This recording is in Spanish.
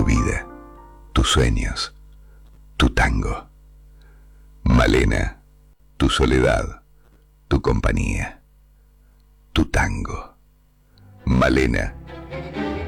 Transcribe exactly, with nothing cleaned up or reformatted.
tu vida, tus sueños, tu tango. Malena, tu soledad, tu compañía, tu tango. Malena,